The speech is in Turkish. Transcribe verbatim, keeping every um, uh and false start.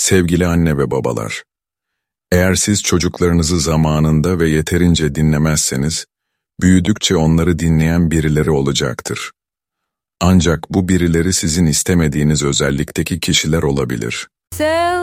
Sevgili anne ve babalar, eğer siz çocuklarınızı zamanında ve yeterince dinlemezseniz, büyüdükçe onları dinleyen birileri olacaktır. Ancak bu birileri sizin istemediğiniz özellikteki kişiler olabilir.